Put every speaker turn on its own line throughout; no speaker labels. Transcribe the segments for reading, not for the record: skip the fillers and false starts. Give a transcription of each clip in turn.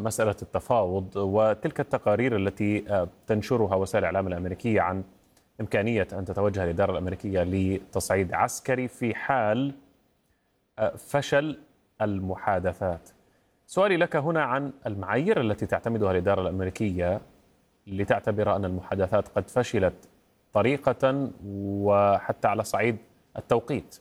مسألة التفاوض وتلك التقارير التي تنشرها وسائل الإعلام الأمريكية عن إمكانية أن تتوجه الإدارة الأمريكية لتصعيد عسكري في حال فشل المحادثات. سؤالي لك هنا عن المعايير التي تعتمدها الإدارة الأمريكية لتعتبر أن المحادثات قد فشلت طريقة وحتى على صعيد التوقيت.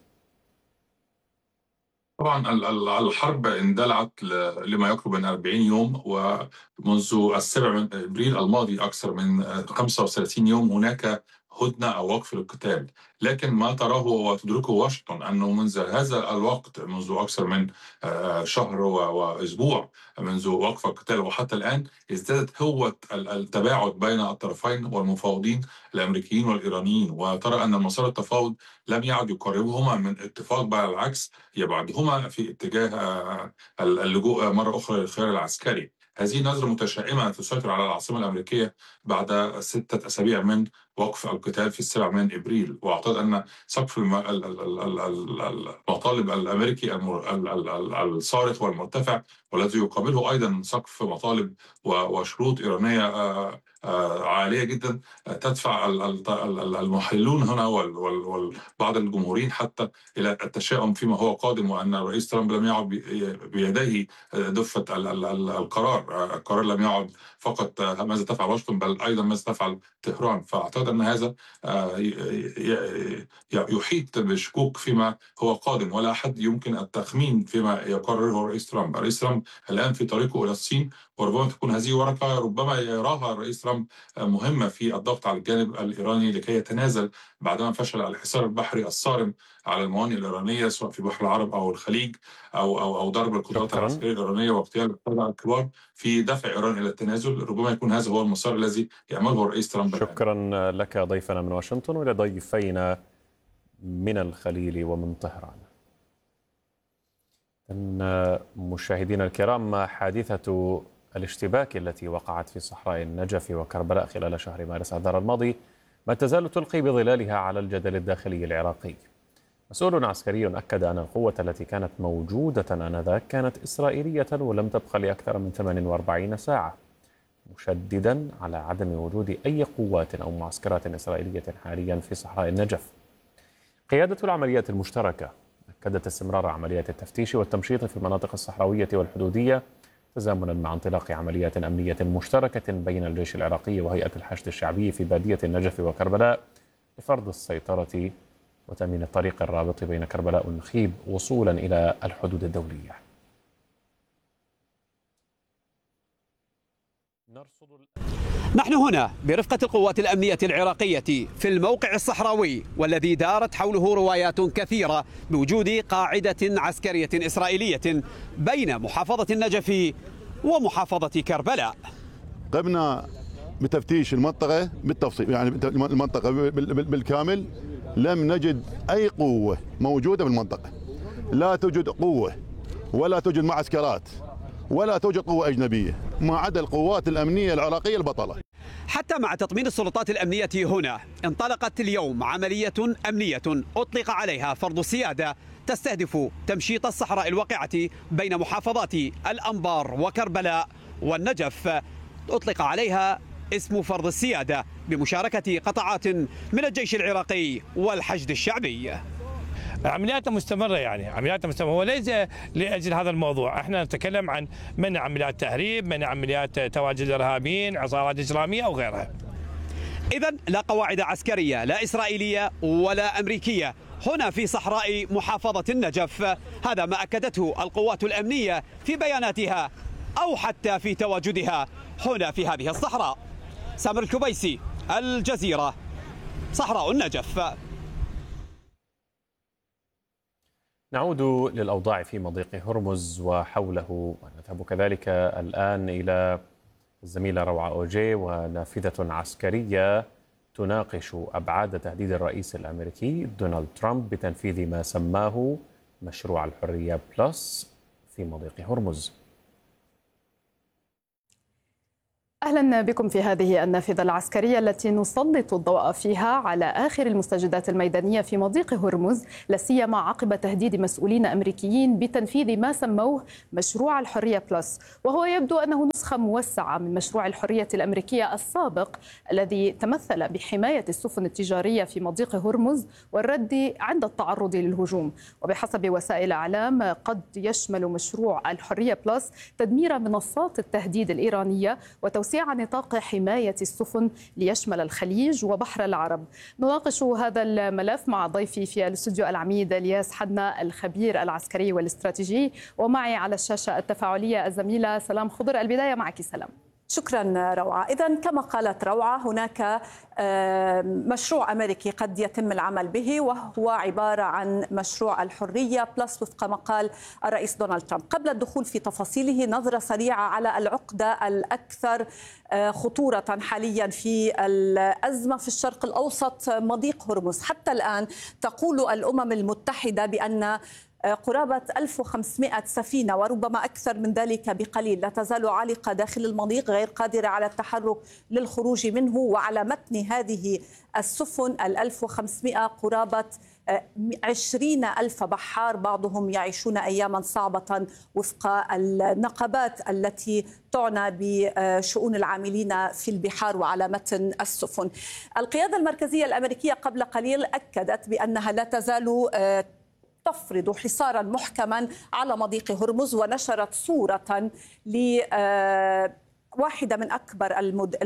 طبعا الحرب اندلعت لما يقرب من 40 يوم، ومنذ 7 أبريل الماضي أكثر من 35 يوم هناك هدنة أو وقف للقتال. لكن ما تراه وتدركه واشنطن أنه منذ هذا الوقت، منذ أكثر من شهر وأسبوع منذ وقف القتال وحتى الآن، ازدادت هوة التباعد بين الطرفين والمفاوضين الأمريكيين والإيرانيين، وترى أن مسار التفاوض لم يعد يقربهما من اتفاق، بل العكس يبعدهما في اتجاه اللجوء مرة أخرى للخيار العسكري. هذه نظرة متشائمة تسيطر على العاصمة الأمريكية بعد 6 أسابيع من وقف القتال في 7 من إبريل. وأعتقد أن سقف المطالب الأمريكي الصارخ والمرتفع، والذي يقابله أيضا سقف مطالب وشروط إيرانية عالية جدا، تدفع المحللون هنا وبعض الجمهوريين حتى إلى التشاؤم فيما هو قادم، وأن الرئيس ترامب لم يعد بيديه دفة القرار لم يعد فقط ماذا تفعل واشنطن، بل أيضا ماذا تفعل طهران. فأعتقد أن هذا يحيط بشكوك فيما هو قادم، ولا أحد يمكن التخمين فيما يقرره الرئيس ترامب. الرئيس ترامب الآن في طريقه إلى الصين، وربما تكون هذه ورقة ربما يراها الرئيس ترامب مهمة في الضغط على الجانب الإيراني لكي يتنازل بعدما فشل الحصار البحري الصارم على الموانئ الإيرانية سواء في بحر العرب أو الخليج، أو ضرب القدرات العسكرية الإيرانية واغتيال القادة الكبار في دفع إيران إلى التنازل. ربما يكون هذا هو المسار الذي يعمله الرئيس ترامب.
شكرا لك ضيفنا من واشنطن، وإلى ضيفينا من الخليل ومن طهران. مشاهدينا الكرام، حادثة الاشتباك التي وقعت في صحراء النجف وكربلاء خلال شهر مارس آذار الماضي ما تزال تلقي بظلالها على الجدل الداخلي العراقي. مسؤول عسكري أكد أن القوة التي كانت موجودة آنذاك كانت إسرائيلية ولم تبق لأكثر من 48 ساعة، مشددا على عدم وجود أي قوات أو معسكرات إسرائيلية حاليا في صحراء النجف. قيادة العمليات المشتركة أكدت استمرار عمليات التفتيش والتمشيط في المناطق الصحراوية والحدودية تزامنا مع انطلاق عمليات أمنية مشتركة بين الجيش العراقي وهيئة الحشد الشعبي في بادية النجف وكربلاء لفرض السيطرة وتأمين الطريق الرابط بين كربلاء والنخيب وصولا إلى الحدود الدولية.
نحن هنا برفقة القوات الأمنية العراقية في الموقع الصحراوي، والذي دارت حوله روايات كثيرة بوجود قاعدة عسكرية إسرائيلية بين محافظة النجف ومحافظة كربلاء.
قمنا بتفتيش المنطقة بالتفصيل، يعني المنطقة بالكامل لم نجد أي قوة موجودة بالمنطقة. لا توجد قوة ولا توجد معسكرات ولا توجد قوة أجنبية ما عدا القوات الأمنية العراقية البطلة.
حتى مع تطمين السلطات الأمنية هنا، انطلقت اليوم عملية أمنية أطلق عليها فرض السيادة تستهدف تمشيط الصحراء الواقعة بين محافظات الأنبار وكربلاء والنجف. أطلق عليها اسم فرض السيادة بمشاركة قطاعات من الجيش العراقي والحشد الشعبي.
عملياتنا مستمرة، يعني عملياتنا مستمرة، وليس لأجل هذا الموضوع. احنا نتكلم عن منع عمليات تهريب، منع عمليات تواجد إرهابيين، عصابات إجرامية أو غيرها.
إذن لا قواعد عسكرية لا إسرائيلية ولا أمريكية هنا في صحراء محافظة النجف. هذا ما أكدته القوات الأمنية في بياناتها أو حتى في تواجدها هنا في هذه الصحراء. سامر الكبيسي، الجزيرة، صحراء النجف.
نعود للأوضاع في مضيق هرمز وحوله، ونذهب كذلك الآن إلى الزميلة روعة أوجي ونافذة عسكرية تناقش أبعاد تهديد الرئيس الأمريكي دونالد ترامب بتنفيذ ما سماه مشروع الحرية بلس في مضيق هرمز.
أهلا بكم في هذه النافذة العسكرية التي نسلط الضوء فيها على آخر المستجدات الميدانية في مضيق هرمز، لا سيما عقب تهديد مسؤولين أمريكيين بتنفيذ ما سموه مشروع الحرية بلس، وهو يبدو أنه نسخة موسعة من مشروع الحرية الأمريكية السابق الذي تمثل بحماية السفن التجارية في مضيق هرمز والرد عند التعرض للهجوم. وبحسب وسائل إعلام قد يشمل مشروع الحرية بلس تدمير منصات التهديد الإيرانية وتوسيع نطاق حماية السفن ليشمل الخليج وبحر العرب. نناقش هذا الملف مع ضيفي في الاستوديو العميد الياس حنا الخبير العسكري والاستراتيجي، ومعي على الشاشة التفاعلية الزميلة سلام خضر. البداية معك سلام.
شكرا روعة. إذن كما قالت روعة، هناك مشروع أمريكي قد يتم العمل به، وهو عبارة عن مشروع الحرية بلس وفق ما قال الرئيس دونالد ترامب. قبل الدخول في تفاصيله، نظرة سريعة على العقدة الأكثر خطورة حاليا في الأزمة في الشرق الأوسط، مضيق هرمز. حتى الآن تقول الأمم المتحدة بأن قرابة 1500 سفينة وربما أكثر من ذلك بقليل لا تزال عالقة داخل المضيق، غير قادرة على التحرك للخروج منه. وعلى متن هذه السفن 1500 قرابة 20,000 بحار، بعضهم يعيشون أياما صعبة وفق النقابات التي تعنى بشؤون العاملين في البحار وعلى متن السفن. القيادة المركزية الأمريكية قبل قليل أكدت بأنها لا تزال تفرض حصارا محكما على مضيق هرمز، ونشرت صورة واحدة من أكبر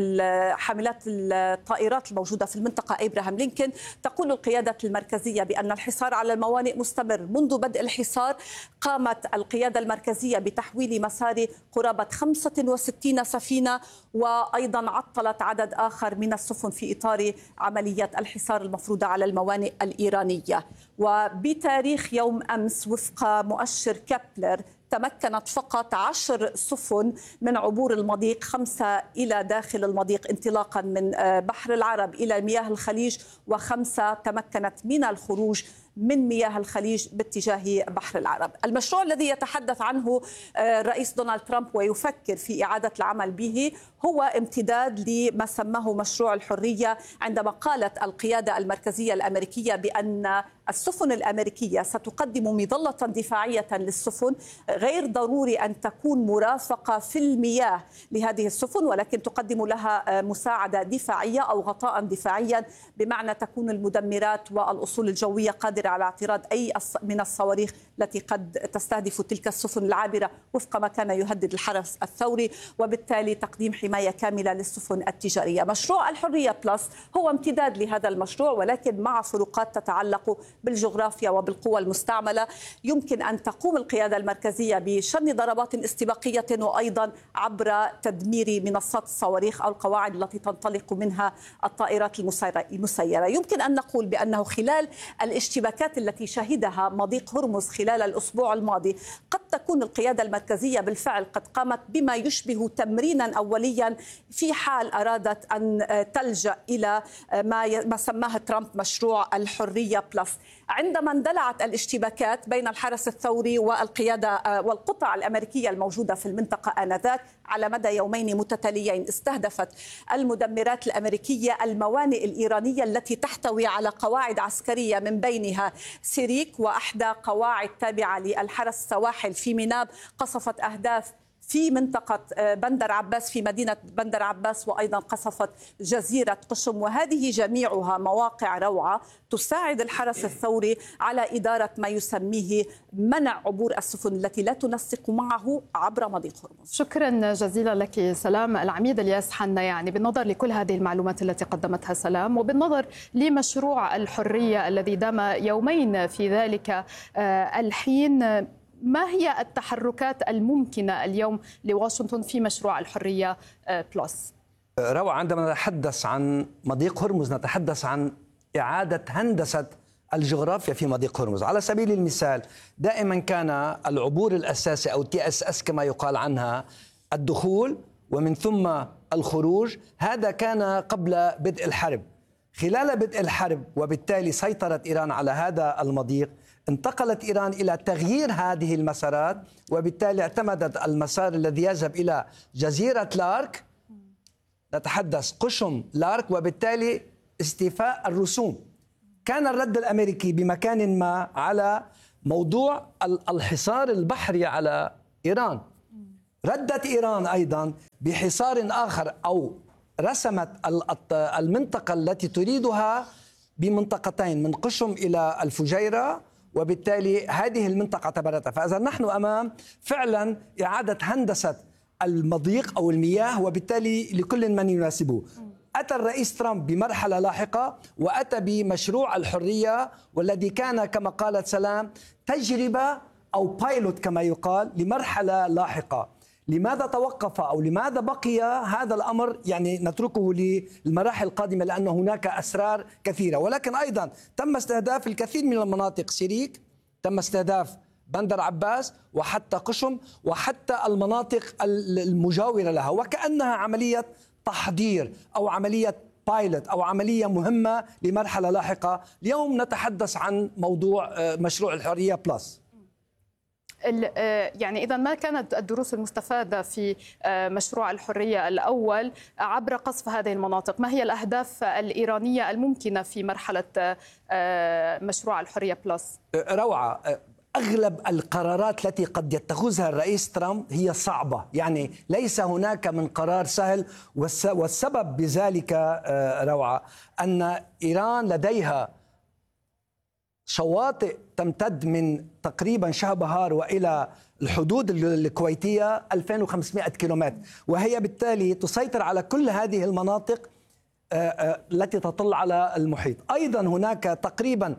حاملات الطائرات الموجودة في المنطقة إبراهام لينكولن. تقول القيادة المركزية بأن الحصار على الموانئ مستمر. منذ بدء الحصار قامت القيادة المركزية بتحويل مسار قرابة 65 سفينة، وأيضا عطلت عدد آخر من السفن في إطار عملية الحصار المفروضة على الموانئ الإيرانية. وبتاريخ يوم أمس وفق مؤشر كابلر تمكنت فقط 10 سفن من عبور المضيق، 5 إلى داخل المضيق انطلاقا من بحر العرب إلى مياه الخليج، و5 تمكنت من الخروج من مياه الخليج باتجاه بحر العرب. المشروع الذي يتحدث عنه الرئيس دونالد ترامب ويفكر في إعادة العمل به هو امتداد لما سماه مشروع الحرية، عندما قالت القيادة المركزية الأمريكية بأن السفن الأمريكية ستقدم مظلة دفاعية للسفن، غير ضروري أن تكون مرافقة في المياه لهذه السفن، ولكن تقدم لها مساعدة دفاعية أو غطاء دفاعيا، بمعنى تكون المدمرات والأصول الجوية قادرة على اعتراض أي من الصواريخ التي قد تستهدف تلك السفن العابرة وفق ما كان يهدد الحرس الثوري، وبالتالي تقديم حماية كاملة للسفن التجارية. مشروع الحرية بلس هو امتداد لهذا المشروع، ولكن مع فروقات تتعلق بالجغرافيا وبالقوى المستعملة. يمكن أن تقوم القيادة المركزية بشن ضربات استباقية، وأيضا عبر تدمير منصات الصواريخ أو القواعد التي تنطلق منها الطائرات المسيرة. يمكن أن نقول بأنه خلال الاشتباكات التي شهدها مضيق هرمز خلال الأسبوع الماضي، قد تكون القيادة المركزية بالفعل قد قامت بما يشبه تمرينا أوليا في حال أرادت أن تلجأ إلى ما سماه ترامب مشروع الحرية بلس. عندما اندلعت الاشتباكات بين الحرس الثوري والقيادة والقطع الأمريكية الموجودة في المنطقة آنذاك على مدى يومين متتاليين، استهدفت المدمرات الأمريكية الموانئ الإيرانية التي تحتوي على قواعد عسكرية، من بينها سيريك وأحدى قواعد تابعة للحرس السواحل في ميناب. قصفت أهداف في منطقة بندر عباس، في مدينة بندر عباس، وأيضا قصفت جزيرة قشم. وهذه جميعها مواقع روعة تساعد الحرس الثوري على إدارة ما يسميه منع عبور السفن التي لا تنسق معه عبر مضيق هرمز.
شكرا جزيلا لك سلام. العميد الياس حنا، يعني بالنظر لكل هذه المعلومات التي قدمتها سلام، وبالنظر لمشروع الحرية الذي دام يومين في ذلك الحين، ما هي التحركات الممكنة اليوم لواشنطن في مشروع الحرية بلس؟
روعة، عندما نتحدث عن مضيق هرمز نتحدث عن إعادة هندسة الجغرافيا في مضيق هرمز. على سبيل المثال، دائما كان العبور الأساسي أو TSS كما يقال عنها الدخول ومن ثم الخروج، هذا كان قبل بدء الحرب. خلال بدء الحرب وبالتالي سيطرت إيران على هذا المضيق، انتقلت إيران إلى تغيير هذه المسارات، وبالتالي اعتمدت المسار الذي يذهب إلى جزيرة لارك نتحدث قشم لارك وبالتالي استيفاء الرسوم. كان الرد الأمريكي بمكان ما على موضوع الحصار البحري على إيران. ردت إيران أيضا بحصار آخر أو رسمت المنطقة التي تريدها بمنطقتين من قشم إلى الفجيرة، وبالتالي هذه المنطقة اعتبرتها. فإذا نحن أمام فعلا إعادة هندسة المضيق أو المياه، وبالتالي لكل من يناسبه. أتى الرئيس ترامب بمرحلة لاحقة وأتى بمشروع الحرية، والذي كان كما قالت سلام تجربة أو بايلوت كما يقال لمرحلة لاحقة. لماذا توقف أو لماذا بقي هذا الأمر؟ يعني نتركه للمراحل القادمة، لأن هناك أسرار كثيرة. ولكن أيضا تم استهداف الكثير من المناطق، سيريك، تم استهداف بندر عباس وحتى قشم وحتى المناطق المجاورة لها، وكأنها عملية تحضير أو عملية بايلوت أو عملية مهمة لمرحلة لاحقة. اليوم نتحدث عن موضوع مشروع الحرية بلس.
يعني إذا ما كانت الدروس المستفادة في مشروع الحرية الأول عبر قصف هذه المناطق، ما هي الأهداف الإيرانية الممكنة في مرحلة مشروع الحرية بلس؟
روعة. أغلب القرارات التي قد يتخذها الرئيس ترامب هي صعبة، يعني ليس هناك من قرار سهل. والسبب بذلك روعة أن إيران لديها شواطئ تمتد من تقريبا شهبهار وإلى الحدود الكويتية 2500 كيلومتر، وهي بالتالي تسيطر على كل هذه المناطق التي تطل على المحيط. أيضا هناك تقريبا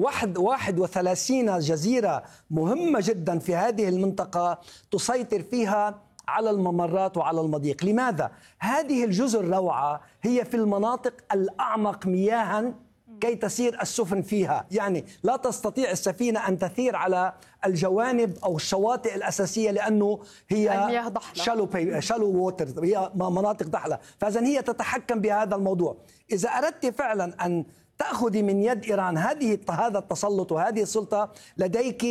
31 جزيرة مهمة جدا في هذه المنطقة تسيطر فيها على الممرات وعلى المضيق. لماذا؟ هذه الجزر روعة هي في المناطق الأعمق مياها كي تسير السفن فيها، يعني لا تستطيع السفينة أن تثير على الجوانب أو الشواطئ الأساسية، لأنه هي شالو ووتر، هي مناطق ضحلة. فإذا هي تتحكم بهذا الموضوع. إذا أردت فعلا أن تأخذي من يد إيران هذا التسلط وهذه السلطة، لديك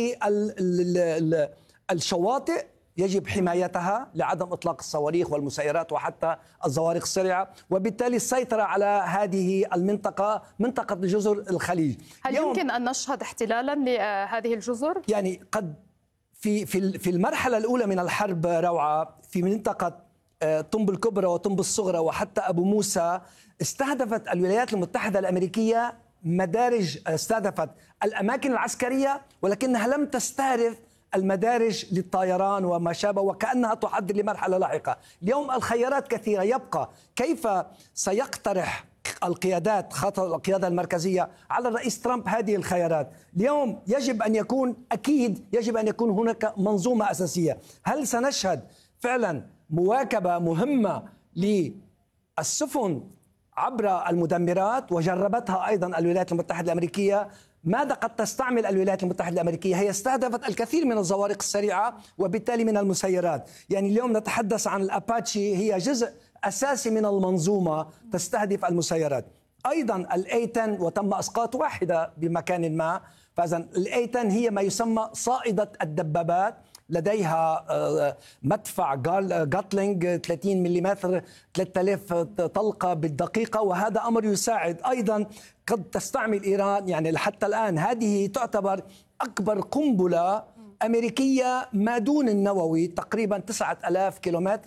الشواطئ يجب حمايتها لعدم إطلاق الصواريخ والمسيرات وحتى الصواريخ السريعة، وبالتالي السيطرة على هذه المنطقة، منطقة جزر الخليج.
هل يمكن أن نشهد احتلالا لهذه الجزر؟
يعني قد في المرحلة الأولى من الحرب روعة، في منطقة طنب الكبرى وطنب الصغرى وحتى أبو موسى، استهدفت الولايات المتحدة الأمريكية مدارج، استهدفت الأماكن العسكرية، ولكنها لم تستهدف المدارج للطيران وما شابه، وكأنها تحضر لمرحلة لاحقة. اليوم الخيارات كثيرة، يبقى كيف سيقترح القيادات، خاصة القيادة المركزية، على الرئيس ترامب هذه الخيارات. اليوم يجب أن يكون يجب أن يكون هناك منظومة أساسية. هل سنشهد فعلا مواكبة مهمة للسفن عبر المدمرات؟ وجربتها أيضا الولايات المتحدة الأمريكية. ماذا قد تستعمل الولايات المتحدة الأمريكية؟ هي استهدفت الكثير من الصواريخ السريعة وبالتالي من المسيرات. يعني اليوم نتحدث عن الأباتشي، هي جزء أساسي من المنظومة تستهدف المسيرات. أيضا الA-10 وتم إسقاط واحدة بمكان ما. فإذا الA-10 هي ما يسمى صائدة الدبابات، لديها مدفع غاتلينج 30 ملم 3000 طلقة بالدقيقة، وهذا أمر يساعد. أيضا قد تستعمل إيران، يعني حتى الآن هذه تعتبر أكبر قنبلة أمريكية ما دون النووي، تقريبا 9000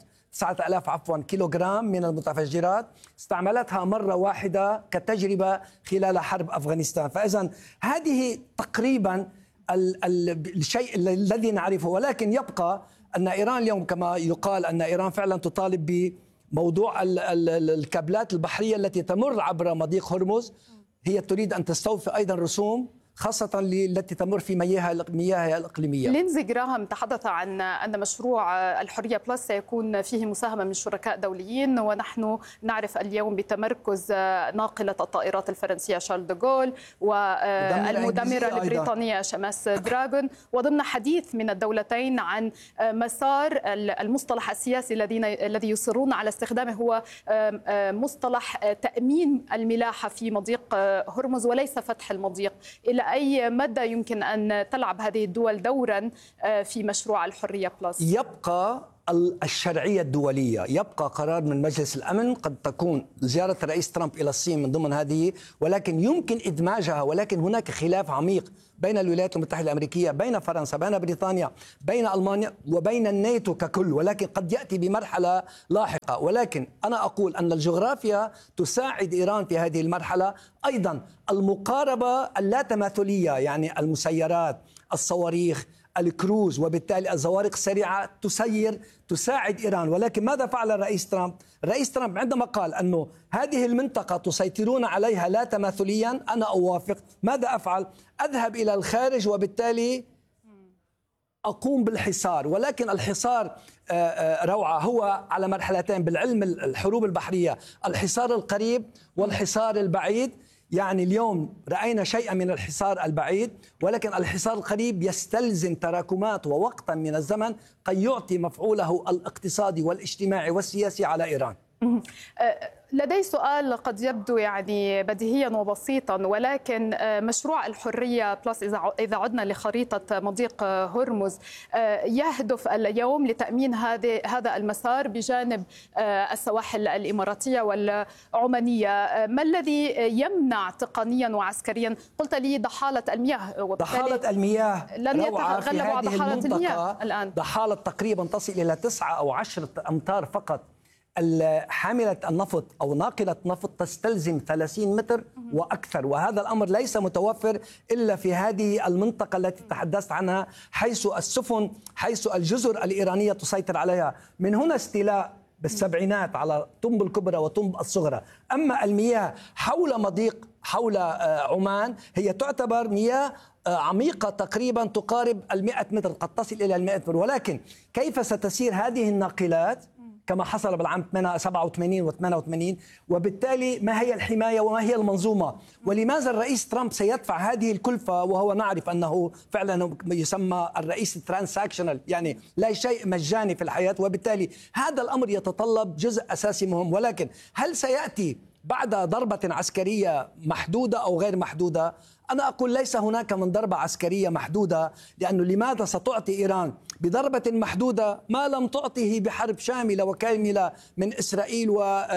كيلوغرام من المتفجرات، استعملتها مرة واحدة كتجربة خلال حرب أفغانستان. فإذا هذه تقريبا الشيء الذي نعرفه. ولكن يبقى أن إيران اليوم كما يقال أن إيران فعلا تطالب بموضوع الكابلات البحرية التي تمر عبر مضيق هرمز. هي تريد أن تستوفي أيضا رسوم خاصة التي تمر في مياهها الإقليمية.
لينزي جراهام تحدث عن أن مشروع الحرية بلس سيكون فيه مساهمة من شركاء دوليين، ونحن نعرف اليوم بتمركز ناقلة الطائرات الفرنسية شارل دوغول والمدمرة البريطانية شماس دراغون، وضمن حديث من الدولتين عن مسار المصطلح السياسي الذي يصرون على استخدامه، هو مصطلح تأمين الملاحة في مضيق هرمز وليس فتح المضيق. إلى أي مدى يمكن أن تلعب هذه الدول دورا في مشروع الحرية بلس؟
يبقى الشرعية الدولية. يبقى قرار من مجلس الأمن، قد تكون زيارة الرئيس ترامب إلى الصين من ضمن هذه، ولكن يمكن إدماجها. ولكن هناك خلاف عميق بين الولايات المتحدة الأمريكية، بين فرنسا، بين بريطانيا، بين ألمانيا، وبين الناتو ككل، ولكن قد يأتي بمرحلة لاحقة. ولكن أنا أقول أن الجغرافيا تساعد إيران في هذه المرحلة. أيضا المقاربة اللاتماثلية، يعني المسيرات، الصواريخ، الكروز، وبالتالي الزوارق السريعة تساعد إيران. ولكن ماذا فعل الرئيس ترامب؟ الرئيس ترامب عندما قال أنه هذه المنطقة تسيطرون عليها لا تماثليا، أنا أوافق. ماذا أفعل؟ أذهب إلى الخارج وبالتالي أقوم بالحصار. ولكن الحصار روعة هو على مرحلتين بالعلم الحروب البحرية، الحصار القريب والحصار البعيد. يعني اليوم رأينا شيئا من الحصار البعيد، ولكن الحصار القريب يستلزم تراكمات ووقتا من الزمن قد يعطي مفعوله الاقتصادي والاجتماعي والسياسي على إيران.
لدي سؤال قد يبدو يعني بديهيا وبسيطا، ولكن مشروع الحرية بلس إذا عدنا لخريطة مضيق هرمز يهدف اليوم لتأمين هذا المسار بجانب السواحل الإماراتية والعمانية. ما الذي يمنع تقنيا وعسكريا؟ قلت لي ضحالة المياه،
ضحالة المياه
لن يتغلبوا على ضحالة المياه الآن.
ضحالة تقريبا تصل إلى 9 أو 10 أمتار فقط. حاملة النفط أو ناقلة نفط تستلزم 30 متر وأكثر، وهذا الأمر ليس متوفر إلا في هذه المنطقة التي تحدثت عنها، حيث السفن، حيث الجزر الإيرانية تسيطر عليها. من هنا استيلاء بالسبعينات على طنب الكبرى وطنب الصغرى. أما المياه حول مضيق، حول عمان، هي تعتبر مياه عميقة تقريبا تقارب 100 متر، قد تصل إلى 100 متر. ولكن كيف ستسير هذه الناقلات كما حصل بالعام 87 و88؟ وبالتالي ما هي الحماية وما هي المنظومة؟ ولماذا الرئيس ترامب سيدفع هذه الكلفة وهو نعرف أنه فعلا يسمى الرئيس الترانساكشنال، يعني لا شيء مجاني في الحياة، وبالتالي هذا الأمر يتطلب جزء أساسي مهم. ولكن هل سيأتي بعد ضربة عسكرية محدودة أو غير محدودة؟ أنا أقول ليس هناك من ضربة عسكرية محدودة، لأنه لماذا ستعطي إيران بضربة محدودة ما لم تعطيه بحرب شاملة وكاملة من إسرائيل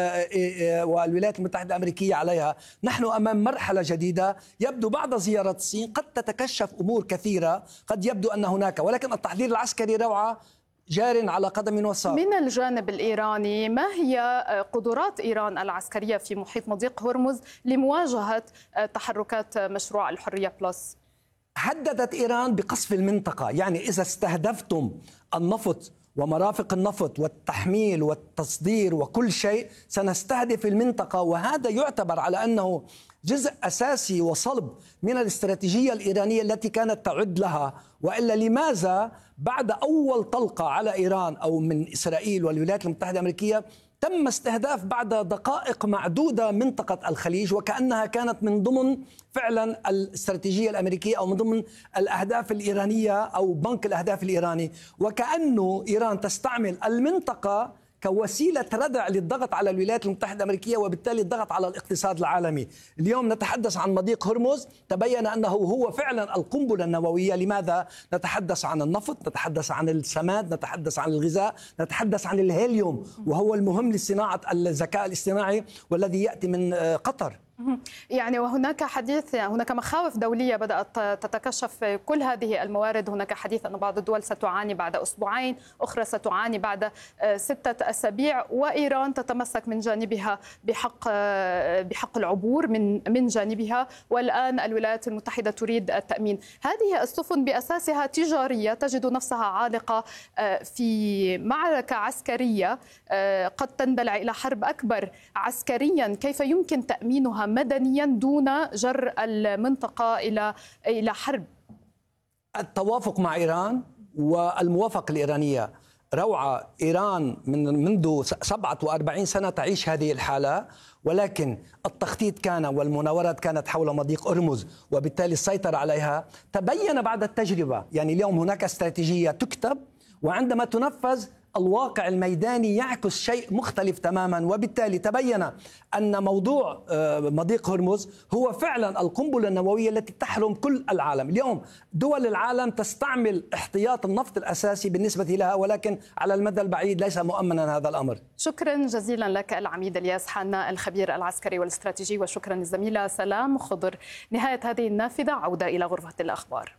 والولايات المتحدة الأمريكية عليها؟ نحن أمام مرحلة جديدة. يبدو بعد زيارة الصين قد تتكشف أمور كثيرة، قد يبدو أن هناك، ولكن التحضير العسكري روعة جار على قدم وساق.
من الجانب الإيراني، ما هي قدرات إيران العسكرية في محيط مضيق هرمز لمواجهة تحركات مشروع الحرية بلس؟
هددت إيران بقصف المنطقة، يعني إذا استهدفتم النفط ومرافق النفط والتحميل والتصدير وكل شيء سنستهدف المنطقة. وهذا يعتبر على أنه جزء أساسي وصلب من الاستراتيجية الإيرانية التي كانت تعد لها. وإلا لماذا بعد أول طلقة على إيران أو من إسرائيل والولايات المتحدة الأمريكية تم استهداف بعد دقائق معدودة منطقة الخليج، وكأنها كانت من ضمن فعلا الاستراتيجية الأمريكية أو من ضمن الأهداف الإيرانية أو بنك الأهداف الإيراني، وكأنه إيران تستعمل المنطقة كوسيلة ردع للضغط على الولايات المتحدة الأمريكية وبالتالي الضغط على الاقتصاد العالمي. اليوم نتحدث عن مضيق هرمز، تبين أنه هو فعلا القنبلة النووية. لماذا؟ نتحدث عن النفط، نتحدث عن السماد، نتحدث عن الغذاء، نتحدث عن الهيليوم وهو المهم لصناعة الذكاء الاصطناعي والذي يأتي من قطر.
يعني وهناك حديث، هناك مخاوف دولية بدأت تتكشف كل هذه الموارد. هناك حديث أن بعض الدول ستعاني بعد أسبوعين، أخرى ستعاني بعد 6 أسابيع، وإيران تتمسك من جانبها بحق العبور من جانبها، والآن الولايات المتحدة تريد التأمين. هذه السفن بأساسها تجارية تجد نفسها عالقة في معركة عسكرية قد تندلع إلى حرب أكبر عسكريا. كيف يمكن تأمينها مدنيا دون جر المنطقة إلى حرب؟
التوافق مع إيران والموافقة الإيرانية روعة. إيران منذ 47 سنة تعيش هذه الحالة، ولكن التخطيط كان والمناورات كانت حول مضيق هرمز وبالتالي السيطرة عليها. تبين بعد التجربة، يعني اليوم هناك استراتيجية تكتب وعندما تنفذ الواقع الميداني يعكس شيء مختلف تماما، وبالتالي تبين أن موضوع مضيق هرمز هو فعلا القنبلة النووية التي تحرم كل العالم. اليوم دول العالم تستعمل احتياط النفط الأساسي بالنسبة لها، ولكن على المدى البعيد ليس مؤمنا هذا الأمر.
شكرا جزيلا لك العميد الياس حنا الخبير العسكري والاستراتيجي، وشكرا للزميلة سلام خضر. نهاية هذه النافذة، عودة إلى غرفة الأخبار.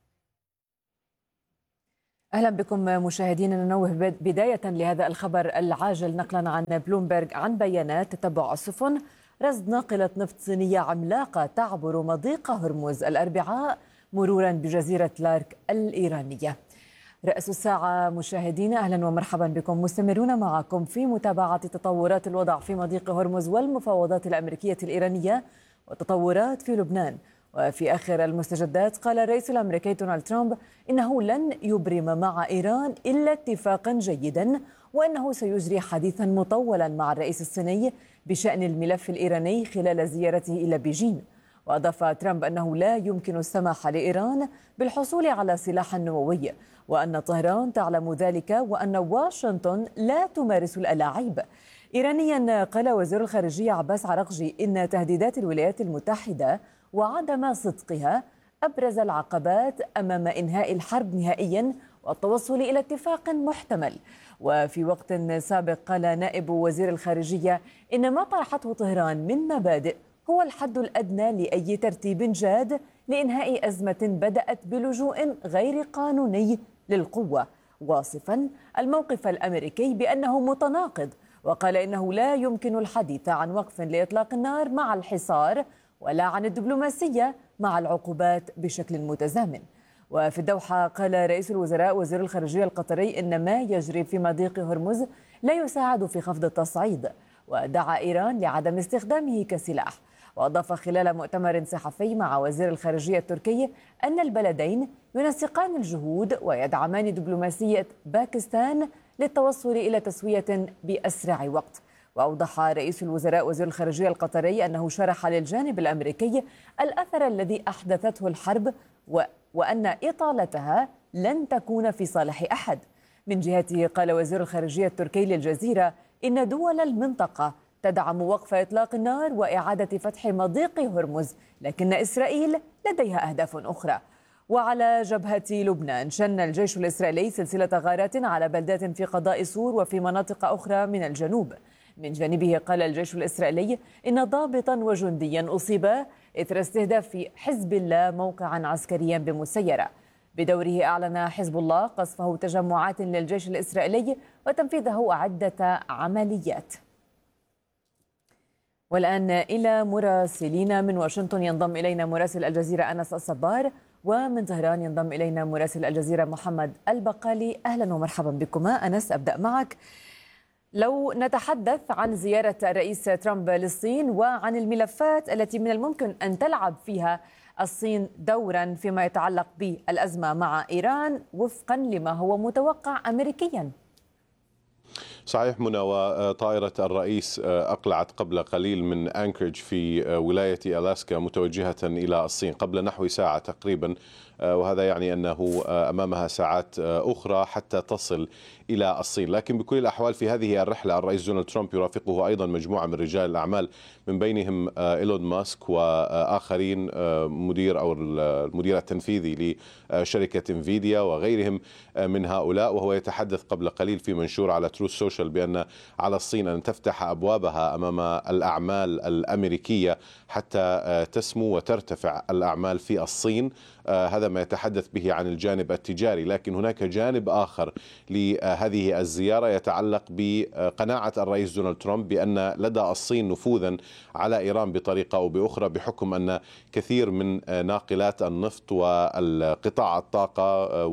أهلا بكم مشاهدينا. ننوه بداية لهذا الخبر العاجل نقلا عن بلومبرغ عن بيانات تتبع السفن رصد ناقلة نفط صينية عملاقة تعبر مضيق هرمز الأربعاء مرورا بجزيرة لارك الإيرانية. رأس الساعة مشاهدينا، أهلا ومرحبا بكم. مستمرون معكم في متابعة تطورات الوضع في مضيق هرمز والمفاوضات الأمريكية الإيرانية وتطورات في لبنان. وفي آخر المستجدات قال الرئيس الأمريكي دونالد ترامب إنه لن يبرم مع إيران إلا اتفاقا جيدا، وأنه سيجري حديثا مطولا مع الرئيس الصيني بشأن الملف الإيراني خلال زيارته إلى بيجين. وأضاف ترامب أنه لا يمكن السماح لإيران بالحصول على سلاح نووي، وأن طهران تعلم ذلك، وأن واشنطن لا تمارس الألاعيب. إيرانيا قال وزير الخارجية عباس عراقجي إن تهديدات الولايات المتحدة وعدم صدقها أبرز العقبات أمام إنهاء الحرب نهائيا والتوصل إلى اتفاق محتمل. وفي وقت سابق قال نائب وزير الخارجية إن ما طرحته طهران من مبادئ هو الحد الأدنى لأي ترتيب جاد لإنهاء أزمة بدأت بلجوء غير قانوني للقوة، واصفا الموقف الأمريكي بأنه متناقض. وقال إنه لا يمكن الحديث عن وقف لإطلاق النار مع الحصار ولا عن الدبلوماسية مع العقوبات بشكل متزامن. وفي الدوحة قال رئيس الوزراء وزير الخارجية القطري إن ما يجري في مضيق هرمز لا يساعد في خفض التصعيد، ودعا إيران لعدم استخدامه كسلاح. وأضاف خلال مؤتمر صحفي مع وزير الخارجية التركي أن البلدين ينسقان الجهود ويدعمان دبلوماسية باكستان للتوصل إلى تسوية بأسرع وقت. وأوضح رئيس الوزراء وزير الخارجية القطري أنه شرح للجانب الأمريكي الأثر الذي أحدثته الحرب وأن إطالتها لن تكون في صالح أحد. من جهته قال وزير الخارجية التركي للجزيرة إن دول المنطقة تدعم وقف إطلاق النار وإعادة فتح مضيق هرمز، لكن إسرائيل لديها أهداف أخرى. وعلى جبهة لبنان شن الجيش الإسرائيلي سلسلة غارات على بلدات في قضاء سور وفي مناطق أخرى من الجنوب. من جانبه قال الجيش الإسرائيلي إن ضابطا وجنديا أصيبا إثر استهداف حزب الله موقعا عسكريا بمسيرة. بدوره أعلن حزب الله قصفه تجمعات للجيش الإسرائيلي وتنفيذه عدة عمليات. والآن إلى مراسلين. من واشنطن ينضم إلينا مراسل الجزيرة أنس الصبار، ومن طهران ينضم إلينا مراسل الجزيرة محمد البقالي. أهلا ومرحبا بكما. أنس، أبدأ معك. لو نتحدث عن زيارة الرئيس ترامب للصين وعن الملفات التي من الممكن أن تلعب فيها الصين دورا فيما يتعلق بالأزمة مع إيران وفقا لما هو متوقع أمريكيا.
صحيح منى، وطائرة الرئيس أقلعت قبل قليل من أنكريج في ولاية ألاسكا متوجهة إلى الصين قبل نحو ساعة تقريبا، وهذا يعني أنه أمامها ساعات أخرى حتى تصل إلى الصين. لكن بكل الأحوال في هذه الرحلة الرئيس دونالد ترامب يرافقه أيضا مجموعة من رجال الأعمال، من بينهم إيلون ماسك وآخرين، المدير التنفيذي لشركة انفيديا وغيرهم من هؤلاء. وهو يتحدث قبل قليل في منشور على تروث سوشيال بأن على الصين أن تفتح أبوابها أمام الأعمال الأمريكية حتى تسمو وترتفع الأعمال في الصين. هذا ما يتحدث به عن الجانب التجاري، لكن هناك جانب آخر لهذه الزيارة يتعلق بقناعة الرئيس دونالد ترامب بأن لدى الصين نفوذا على إيران بطريقة أو بأخرى، بحكم أن كثير من ناقلات النفط والقطاع الطاقة